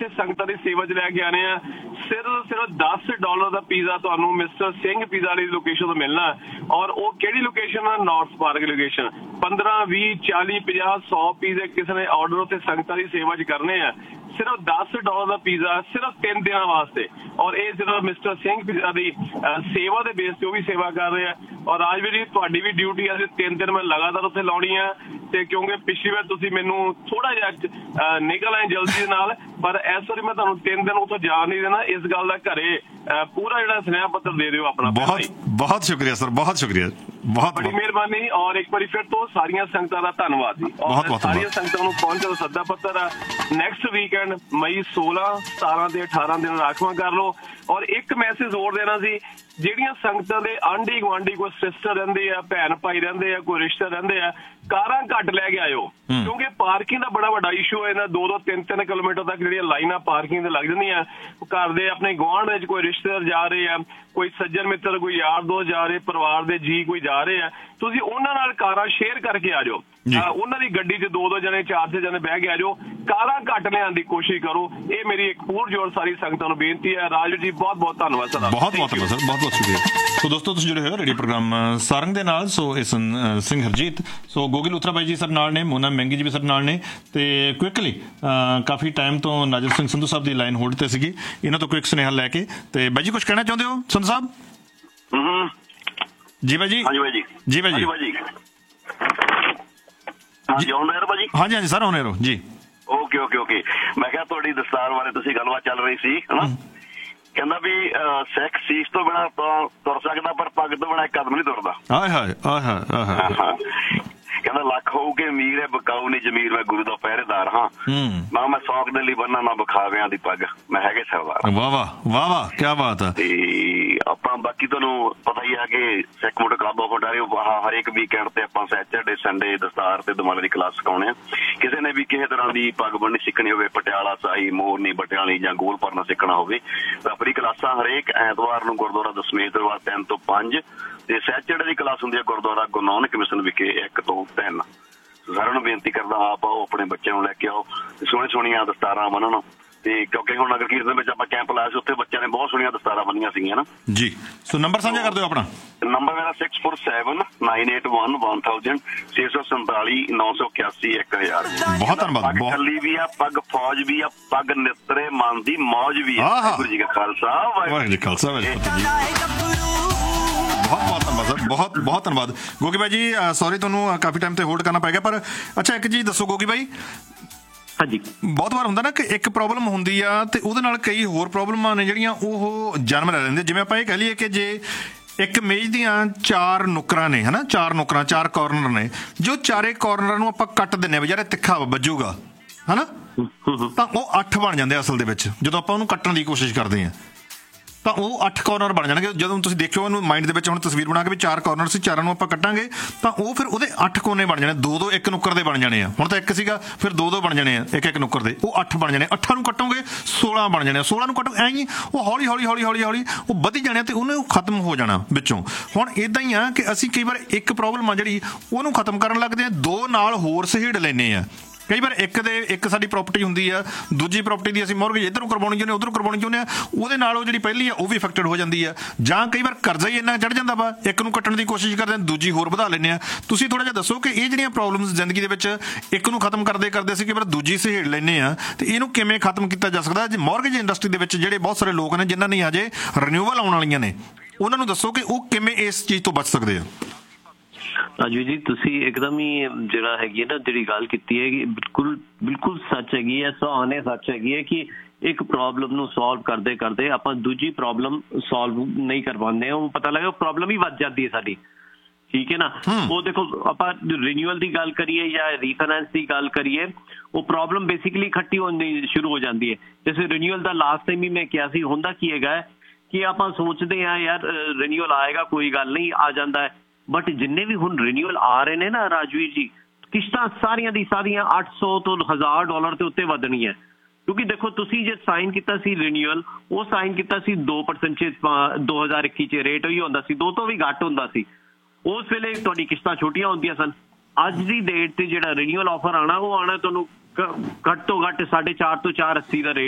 ਸੰਗਤਾਂ ਦੀ ਸੇਵਾ 'ਚ ਲੈ ਕੇ ਆਣੇ ਆ। ਸਿਰਫ $10 ਦਾ ਪੀਜ਼ਾ ਤੁਹਾਨੂੰ ਮਿਸਟਰ ਸਿੰਘ ਪੀਜ਼ਾ ਵਾਲੀ ਲੋਕੇਸ਼ਨ ਤੋਂ ਮਿਲਣਾ। ਔਰ ਉਹ ਕਿਹੜੀ ਲੋਕੇਸ਼ਨ ਆ? North park location. 15, 20, 40, 50, 100 ਪੀਜ਼ੇ ਕਿਸੇ ਨੇ ਆਰਡਰ ਉੱਤੇ ਸੰਗਤਾਂ ਦੀ ਸੇਵਾ 'ਚ ਕਰਨੇ ਆ। ਸਿਰਫ $10 ਦਾ ਪੀਜ਼ਾ ਸਿਰਫ 3 ਦਿਨਾਂ ਵਾਸਤੇ। ਔਰ ਇਹ ਸਿਰਫ ਮਿਸਟਰ ਸਿੰਘ ਪੀਜ਼ਾ ਦੀ ਸੇਵਾ ਦੇ ਬੇਸ ਤੇ ਉਹ ਵੀ ਸੇਵਾ ਕਰ ਰਹੇ ਆ। ਔਰ ਰਾਜਵੀਰ ਜੀ ਤੁਹਾਡੀ ਵੀ ਡਿਊਟੀ ਆ 3 ਦਿਨ ਮੈਂ ਲਗਾਤਾਰ ਉੱਥੇ ਲਾਉਣੀ ਆ। ਤੇ ਕਿਉਂਕਿ ਪਿਛਲੀ ਵਾਰ ਤੁਸੀਂ ਮੈਨੂੰ ਥੋੜਾ ਜਿਹਾ ਨਿਕਲ ਆਏ ਜਲਦੀ ਦੇ ਨਾਲ, ਪਰ ਇਸ ਵਾਰੀ ਮੈਂ ਤੁਹਾਨੂੰ 3 ਦਿਨ ਉੱਥੋਂ ਜਾਣ ਨਹੀਂ ਦੇਣਾ। ਇਸ ਗੱਲ ਦਾ ਘਰੇ ਪੂਰਾ ਜਿਹੜਾ ਸੁਨੇਹਾ ਪੱਤਰ ਦੇ ਦਿਓ ਆਪਣਾ। ਬਹੁਤ ਸ਼ੁਕਰੀਆ ਸਰ, ਬਹੁਤ ਸ਼ੁਕਰੀਆ, ਬਹੁਤ ਬੜੀ ਮਿਹਰਬਾਨੀ। ਔਰ ਇੱਕ ਵਾਰੀ ਫਿਰ ਤੋਂ ਸਾਰੀਆਂ ਸੰਗਤਾਂ ਦਾ ਧੰਨਵਾਦ ਜੀ। ਔਰ ਸਾਰੀਆਂ ਸੰਗਤਾਂ ਨੂੰ ਪਹੁੰਚਣ ਦਾ ਸੱਦਾ ਪੱਤਰ ਆ ਨੈਕਸਟ ਵੀਕਐਂਡ ਮਈ 16, 17 ਤੇ 18 ਦਿਨ ਰਾਖਵਾਂ ਕਰ ਲਓ। ਔਰ ਇੱਕ ਮੈਸੇਜ ਹੋਰ ਦੇਣਾ ਸੀ, ਜਿਹੜੀਆਂ ਸੰਗਤਾਂ ਦੇ ਆਂਢੀ ਗੁਆਂਢੀ ਕੋਈ ਸਿਸਟਰ ਰਹਿੰਦੇ ਆ, ਭੈਣ ਭਾਈ ਰਹਿੰਦੇ ਆ, ਕੋਈ ਰਿਸ਼ਤੇ ਰਹਿੰਦੇ ਆ, ਕਾਰਾਂ ਘੱਟ ਲੈ ਕੇ ਆਇਓ। ਕਿਉਂਕਿ ਪਾਰਕਿੰਗ ਦਾ ਬੜਾ ਵੱਡਾ ਇਸ਼ੂ ਹੈ। ਇਹਨਾਂ 2-2, 3-3 ਕਿਲੋਮੀਟਰ ਤੱਕ ਜਿਹੜੀਆਂ ਲਾਈਨਾਂ ਪਾਰਕਿੰਗ ਦੇ ਲੱਗ ਜਾਂਦੀਆਂ। ਘਰ ਦੇ ਆਪਣੇ ਗੁਆਂਢ ਵਿੱਚ ਕੋਈ ਰਿਸ਼ਤੇਦਾਰ ਜਾ ਰਹੇ ਆ, ਕੋਈ ਸੱਜਣ ਮਿੱਤਰ, ਕੋਈ ਯਾਰ ਦੋਸਤ ਜਾ ਰਹੇ, ਪਰਿਵਾਰ ਦੇ ਜੀ ਕੋਈ ਜਾ ਰਹੇ ਆ, ਤੁਸੀਂ ਉਹਨਾਂ ਨਾਲ ਕਾਰਾਂ ਸ਼ੇਅਰ ਕਰਕੇ ਆ ਜਾਓ। ਉਹਨਾਂ ਦੀ ਗੱਡੀ 'ਚ 2-2 ਜਣੇ 4-6 ਜਣੇ ਬਹਿ ਕੇ ਆ ਜਾਓ। ਕਾਰਾਂ ਘੱਟ ਲਿਆਉਣ ਦੀ ਕੋਸ਼ਿਸ਼ ਕਰੋ। ਇਹ ਮੇਰੀ ਇੱਕ ਪੁਰਜੋਰ ਸਾਰੀ ਸੰਗਤਾਂ ਨੂੰ ਬੇਨਤੀ ਹੈ। ਰਾਜੂ ਜੀ ਬਹੁਤ ਬਹੁਤ ਧੰਨਵਾਦ ਸਰ। ਬਹੁਤ ਬਹੁਤ ਧੰਨਵਾਦ ਸਰ, ਬਹੁਤ ਬਹੁਤ ਸ਼ੁਕਰੀਆ। ਸੋ ਦੋਸਤੋ ਤੁਸੀਂ ਜੁੜੇ ਹੋਏ ਰੇਡੀਓ ਪ੍ਰੋਗਰਾਮ ਸਾਰੰਗ ਦੇ ਨਾਲ। ਸੋ ਇਸ ਸਿੰਘ ਹਰਜੀਤ, ਸੋ ਗੋਗੀ ਲੂਥਰਾ ਬਾਈ ਜੀ ਸਾਡੇ ਨਾਲ ਨੇ, ਮੋਨਾ ਮਹਿੰਗੀ ਜੀ ਵੀ ਸਾਡੇ ਨਾਲ ਨੇ। ਤੇ ਕੁਇਕਲੀ ਕਾਫੀ ਟਾਈਮ ਤੋਂ ਨਾਜਰ ਸਿੰਘ ਸੰਧੂ ਸਾਹਿਬ ਦੀ ਲਾਈਨ ਹੋਲਡ ਤੇ ਸੀਗੀ, ਇਹਨਾਂ ਤੋਂ ਕੁਇਕ ਸੁਨੇਹਾ ਲੈ ਕੇ। ਤੇ ਬਾਈ ਜੀ ਕੁਝ ਕਹਿਣਾ ਚਾਹੁੰਦੇ ਹੋ ਸੰਧੂ ਸਾਹਿਬ? ਜੀ ਬਾਈ ਜੀ। ਹਾਂਜੀ ਬਾਈ ਜੀ। ਜੀ ਬਾਈ ਜੀ। ਹਾਂਜੀ ਹਾਂਜੀ ਸਰ, ਆਉਣੇ ਰਹੋ ਜੀ। ਓਕੇ। ਮੈਂ ਕਿਹਾ ਤੁਹਾਡੀ ਦਸਤਾਰ ਬਾਰੇ ਤੁਸੀਂ ਗੱਲਬਾਤ ਚੱਲ ਰਹੀ ਸੀ ਹਨਾ। ਕਹਿੰਦਾ ਵੀ ਸਿੱਖ ਸੀਸ ਤੋਂ ਬਿਨਾਂ ਤਾਂ ਤੁਰ ਸਕਦਾ, ਪਰ ਪੱਗ ਤੋਂ ਬਿਨਾਂ ਇੱਕ ਕਦਮ ਨਹੀਂ ਤੁਰਦਾ। ਕਹਿੰਦਾ ਲੱਖ ਹੋਊ ਕਿ ਅਮੀਰ ਹੈ ਬਕਾਊ ਨਹੀਂ ਜ਼ਮੀਰ, ਮੈਂ ਗੁਰੂ ਦਾ ਪਹਿਰੇਦਾਰ ਹਾਂ। ਨਾ ਮੈਂ ਸੌਂਕ ਦੇ ਲਈ ਬੰਨਾ, ਨਾ ਵਿਖਾਵਿਆਂ ਦੀ ਪੱਗ, ਮੈਂ ਹੈਗੇ ਸਰਦਾਰ। ਵਾਹ ਵਾਹ ਵਾਹ ਵਾਹ, ਕੀ ਬਾਤ ਹੈ। ਤੇ ਆਪਾਂ ਬਾਕੀ ਤੁਹਾਨੂੰ ਪਤਾ ਹੀ ਆ ਕਿ ਸਿੱਖ ਮੁੰਡੇ ਕਲੱਬ ਆਫ ontario ਹਰੇਕ ਵੀਕਐਂਡ ਤੇ ਆਪਾਂ ਸੈਚਰਡੇ ਸੰਡੇ ਦਸਤਾਰ ਤੇ ਦੁਮਾਲੇ ਦੀ ਕਲਾਸ ਸਿਖਾਉਣੇ ਆ। ਕਿਸੇ ਨੇ ਵੀ ਕਿਸੇ ਤਰ੍ਹਾਂ ਦੀ ਪੱਗ ਬੰਨ੍ਹਣੀ ਸਿੱਖਣੀ ਹੋਵੇ, ਪਟਿਆਲਾ ਸਾਈ, ਮੋਰਨੀ, ਬਟਿਆਲੀ ਜਾਂ ਗੋਲ ਭਰਨਾ ਸਿੱਖਣਾ ਹੋਵੇ ਤਾਂ ਆਪਣੀ ਕਲਾਸਾਂ ਹਰੇਕ ਐਤਵਾਰ ਨੂੰ ਗੁਰਦੁਆਰਾ ਦਸਮੇਸ਼ ਦਰਬਾਰ 3 ਤੋਂ 5 ਤੇ ਸੈਚਰਡੇ ਦੀ ਕਲਾਸ ਹੁੰਦੀ ਹੈ ਗੁਰਦੁਆਰਾ ਗੁਰੂ ਨਾਨਕ ਮਿਸ਼ਨ ਵਿਖੇ 1 ਤੋਂ 3। ਸਾਰਿਆਂ ਨੂੰ ਬੇਨਤੀ ਕਰਦਾ ਆਪ ਆਓ, ਆਪਣੇ ਬੱਚਿਆਂ ਨੂੰ ਲੈ ਕੇ ਆਓ, ਸੋਹਣੀਆਂ ਦਸਤਾਰਾਂ ਬੰਨਣ। ਤੇ ਕਿਉਂਕਿ ਹੁਣ ਨਗਰ ਕੀਰਤਨ ਵਿੱਚ ਆਪਾਂ ਕੈਂਪ ਲਾਇਆ ਸੀ, ਉੱਥੇ ਬੱਚਿਆਂ ਨੇ ਬਹੁਤ ਸੋਹਣੀਆਂ ਦਸਤਾਰਾਂ ਬੰਨੀਆਂ ਸੀਗੀਆਂ ਨਾ ਜੀ। ਸੋ ਨੰਬਰ ਸਾਂਝਾ ਕਰ ਦਿਓ ਆਪਣਾ। ਨੰਬਰ ਮੇਰਾ 6479811000 647-981-1000। ਬਹੁਤ ਧੰਨਵਾਦ। ਪੱਗ ਚੱਲੀ ਵੀ ਆ, ਪੱਗ ਫੌਜ ਵੀ ਆ, ਪੱਗ ਨਿੱਤਰੇ ਮਨ ਦੀ ਮੌਜ ਵੀ ਆ। ਵਾਹਿਗੁਰੂ ਜੀ ਕਾ ਖਾਲਸਾ, ਵਾਹਿਗੁਰੂ ਜੀ ਖਾਲਸਾ। ਬਹੁਤ ਬਹੁਤ ਧੰਨਵਾਦ ਸਰ, ਬਹੁਤ ਬਹੁਤ ਧੰਨਵਾਦ। ਗੋਗੀ ਬਾਈ ਜੀ ਸੌਰੀ ਤੁਹਾਨੂੰ ਕਾਫੀ ਟਾਈਮ ਤੇ ਹੋਲਡ ਕਰਨਾ ਪੈ ਗਿਆ, ਪਰ ਅੱਛਾ ਇੱਕ ਚੀਜ਼ ਦੱਸੋ ਗੋਗੀ ਬਾਈ। ਹਾਂਜੀ, ਬਹੁਤ ਵਾਰ ਹੁੰਦਾ ਨਾ ਕਿ ਇੱਕ ਪ੍ਰੋਬਲਮ ਹੁੰਦੀ ਆ ਤੇ ਉਹਦੇ ਨਾਲ ਕਈ ਹੋਰ ਪ੍ਰੋਬਲਮਾਂ ਨੇ ਜਿਹੜੀਆਂ ਉਹ ਜਨਮ ਲੈ ਲੈਂਦੇ। ਜਿਵੇਂ ਆਪਾਂ ਇਹ ਕਹਿ ਲਈਏ ਕਿ ਜੇ ਇੱਕ ਮੇਜ਼ ਦੀਆਂ 4 ਨੁੱਕਰਾਂ ਨੇ ਹਨਾ, 4 ਕਾਰਨਰ ਨੇ, ਜੋ ਚਾਰੇ ਕਾਰਨਰਾਂ ਨੂੰ ਆਪਾਂ ਕੱਟ ਦਿੰਦੇ ਆ ਵੀ ਯਾਰ ਇਹ ਤਿੱਖਾ ਵੱਜੂਗਾ ਹਨਾ, ਤਾਂ ਉਹ 8 ਬਣ ਜਾਂਦੇ ਅਸਲ ਦੇ ਵਿੱਚ। ਜਦੋਂ ਆਪਾਂ ਉਹਨੂੰ ਕੱਟਣ ਦੀ ਕੋਸ਼ਿਸ਼ ਕਰਦੇ ਹਾਂ ਤਾਂ ਉਹ 8 ਕਾਰਨਰ ਬਣ ਜਾਣਗੇ। ਜਦੋਂ ਤੁਸੀਂ ਦੇਖਿਓ ਉਹਨੂੰ ਮਾਈਂਡ ਦੇ ਵਿੱਚ ਹੁਣ ਤਸਵੀਰ ਬਣਾ ਕੇ ਵੀ 4 ਕਾਰਨਰ ਸੀ, 4 ਨੂੰ ਆਪਾਂ ਕੱਟਾਂਗੇ ਤਾਂ ਉਹ ਫਿਰ ਉਹਦੇ 8 ਕੋਨੇ ਬਣ ਜਾਣੇ, 2-2 ਇੱਕ ਨੁੱਕਰ ਦੇ ਬਣ ਜਾਣੇ ਆ। ਹੁਣ ਤਾਂ ਇੱਕ ਸੀਗਾ, ਫਿਰ 2-2 ਬਣ ਜਾਣੇ ਆ ਇੱਕ ਨੁੱਕਰ ਦੇ, ਉਹ 8 ਬਣ ਜਾਣੇ। 8 ਨੂੰ ਕੱਟੋਗੇ 16 ਬਣ ਜਾਣੇ, 16 ਨੂੰ ਕੱਟੋ ਐਂ ਹੀ ਉਹ ਹੌਲੀ ਉਹ ਵਧੀ ਜਾਣੇ ਤੇ ਉਹਨੇ ਖਤਮ ਹੋ ਜਾਣਾ ਵਿੱਚੋਂ। ਹੁਣ ਇੱਦਾਂ ਹੀ ਆ ਕਿ ਅਸੀਂ ਕਈ ਵਾਰ ਇੱਕ ਪ੍ਰੋਬਲਮ ਆ ਜਿਹੜੀ ਉਹਨੂੰ ਖਤਮ ਕਰਨ ਲੱਗਦੇ ਹਾਂ, 2 ਨਾਲ ਹੋਰ ਸਹੇੜ ਲੈਂਦੇ ਆ। ਕਈ ਵਾਰ ਇੱਕ ਸਾਡੀ ਪ੍ਰਾਪਰਟੀ ਹੁੰਦੀ ਆ, ਦੂਜੀ ਪ੍ਰਾਪਰਟੀ ਦੀ ਅਸੀਂ ਮੋਰਗੇਜ ਇੱਧਰੋਂ ਕਰਵਾਉਣੀ ਚਾਹੁੰਦੇ, ਉੱਧਰੋਂ ਕਰਵਾਉਣੀ ਚਾਹੁੰਦੇ ਆ, ਉਹਦੇ ਨਾਲ ਉਹ ਜਿਹੜੀ ਪਹਿਲੀ ਆ ਉਹ ਵੀ ਅਫੈਕਟਡ ਹੋ ਜਾਂਦੀ ਆ। ਜਾਂ ਕਈ ਵਾਰ ਕਰਜ਼ਾ ਹੀ ਇੰਨਾ ਚੜ੍ਹ ਜਾਂਦਾ ਵਾ, ਇੱਕ ਨੂੰ ਕੱਟਣ ਦੀ ਕੋਸ਼ਿਸ਼ ਕਰਦੇ ਹਾਂ, ਦੂਜੀ ਹੋਰ ਵਧਾ ਲੈਂਦੇ ਆ। ਤੁਸੀਂ ਥੋੜ੍ਹਾ ਜਿਹਾ ਦੱਸੋ ਕਿ ਇਹ ਜਿਹੜੀਆਂ ਪ੍ਰੋਬਲਮਸ ਜ਼ਿੰਦਗੀ ਦੇ ਵਿੱਚ ਇੱਕ ਨੂੰ ਖਤਮ ਕਰਦੇ ਅਸੀਂ ਕਈ ਵਾਰ ਦੂਜੀ ਸਹੇੜ ਲੈਂਦੇ ਆ, ਤੇ ਇਹਨੂੰ ਕਿਵੇਂ ਖਤਮ ਕੀਤਾ ਜਾ ਸਕਦਾ? ਜੇ ਮੋਰਗੇਜ ਇੰਡਸਟਰੀ ਦੇ ਵਿੱਚ ਜਿਹੜੇ ਬਹੁਤ ਸਾਰੇ ਲੋਕ ਨੇ ਜਿਨ੍ਹਾਂ ਨੇ ਹਜੇ ਰੀਨਿਊਵਲ ਆਉਣ ਵਾਲੀਆਂ ਨੇ, ਉਹਨਾਂ ਨੂੰ ਦੱਸੋ ਕਿ ਉਹ ਕਿਵੇਂ ਇਸ ਚੀਜ਼ ਤੋਂ ਬਚ ਸਕਦੇ ਆ। ਰਾਜੂ ਜੀ ਤੁਸੀਂ ਇੱਕਦਮ ਹੀ ਜਿਹੜਾ ਹੈਗੀ ਨਾ ਜਿਹੜੀ ਗੱਲ ਕੀਤੀ ਹੈ ਬਿਲਕੁਲ ਸੱਚ ਹੈਗੀ ਹੈ, ਸੁਹਾਣੇ ਸੱਚ ਹੈਗੀ ਹੈ ਕਿ ਇੱਕ ਪ੍ਰੋਬਲਮ ਨੂੰ ਸੋਲਵ ਕਰਦੇ ਆਪਾਂ ਦੂਜੀ ਪ੍ਰੋਬਲਮ ਸੋਲਵ ਨਹੀਂ ਕਰ ਪਾਉਂਦੇ, ਉਹ ਪਤਾ ਲੱਗਾ ਪ੍ਰੋਬਲਮ ਹੀ ਵੱਧ ਜਾਂਦੀ ਹੈ ਸਾਡੀ। ਠੀਕ ਹੈ ਨਾ। ਉਹ ਦੇਖੋ ਆਪਾਂ ਰੀਨਿਊਅਲ ਦੀ ਗੱਲ ਕਰੀਏ ਜਾਂ ਰੀਫਾਈਨੈਂਸ ਦੀ ਗੱਲ ਕਰੀਏ, ਉਹ ਪ੍ਰੋਬਲਮ ਬੇਸਿਕਲੀ ਇਕੱਠੀ ਹੋਣੀ ਸ਼ੁਰੂ ਹੋ ਜਾਂਦੀ ਹੈ। ਜੈਸੇ ਰੀਨਿਊਅਲ ਦਾ ਲਾਸਟ ਟਾਈਮ ਵੀ ਮੈਂ ਕਿਹਾ ਸੀ, ਹੁੰਦਾ ਕੀ ਹੈਗਾ ਕਿ ਆਪਾਂ ਸੋਚਦੇ ਹਾਂ ਯਾਰ ਰੀਨਿਊਅਲ ਆਏਗਾ, ਕੋਈ ਗੱਲ ਨਹੀਂ, ਆ ਜਾਂਦਾ ਹੈ। ਬਟ ਜਿੰਨੇ ਵੀ ਹੁਣ ਰੀਨਿਊਅਲ ਆ ਰਹੇ ਨੇ ਨਾ ਰਾਜਵੀਰ ਜੀ, ਕਿਸ਼ਤਾਂ ਸਾਰੀਆਂ ਦੀ ਸਾਰੀਆਂ $800 ਤੋਂ $1000 ਦੇ ਉੱਤੇ ਵਧਣੀਆਂ। ਕਿਉਂਕਿ ਦੇਖੋ ਤੁਸੀਂ ਜੇ ਸਾਈਨ ਕੀਤਾ ਸੀ ਰੀਨਿਊਅਲ, ਉਹ ਸਾਈਨ ਕੀਤਾ ਸੀ 2% 2021 ਚ ਰੇਟ ਹੀ ਹੁੰਦਾ ਸੀ, 2 ਤੋਂ ਵੀ ਘੱਟ ਹੁੰਦਾ ਸੀ। ਉਸ ਵੇਲੇ ਤੁਹਾਡੀ ਕਿਸ਼ਤਾਂ ਛੋਟੀਆਂ ਹੁੰਦੀਆਂ ਸਨ। ਅੱਜ ਦੀ ਡੇਟ ਤੇ ਜਿਹੜਾ ਰੀਨਿਊਅਲ ਆਫਰ ਆਉਣਾ, ਉਹ ਆਉਣਾ ਤੁਹਾਨੂੰ ਘੱਟ ਤੋਂ ਘੱਟ 4.5 ਤੋਂ 4.80 ਦਾ ਰੇਟ